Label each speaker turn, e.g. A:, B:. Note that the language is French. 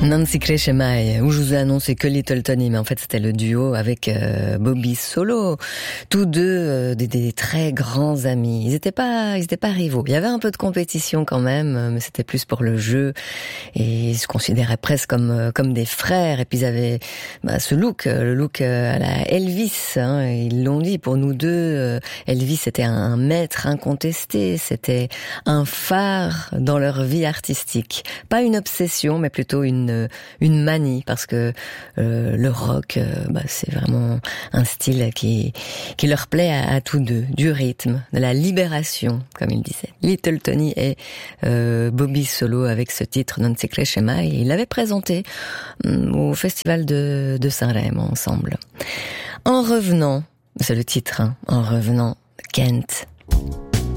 A: Nancy Crescemai, où je vous ai annoncé que Little Tony, mais en fait c'était le duo avec Bobby Solo. Tous deux des très grands amis. Ils étaient pas rivaux. Il y avait un peu de compétition quand même, mais c'était plus pour le jeu. Et ils se considéraient presque comme des frères. Et puis ils avaient ce look, le look à la Elvis. Hein, ils l'ont dit. Pour nous deux, Elvis était un maître incontesté. C'était un phare dans leur vie artistique. Pas une obsession, mais plutôt une manie, parce que le rock, c'est vraiment un style qui leur plaît à tous deux, du rythme, de la libération, comme il disait. Little Tony et Bobby Solo avec ce titre Nancy Crescemai, il l'avait présenté au festival de Saint-Rémy ensemble. En revenant, c'est le titre, En revenant, Kent.